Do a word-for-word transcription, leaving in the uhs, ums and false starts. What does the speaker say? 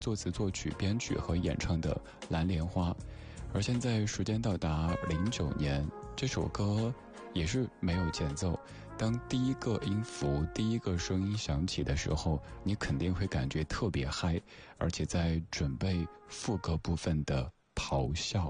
作词作曲编曲和演唱的蓝莲花。而现在时间到达零九年，这首歌也是没有前奏，当第一个音符第一个声音响起的时候，你肯定会感觉特别嗨，而且在准备副歌部分的咆哮。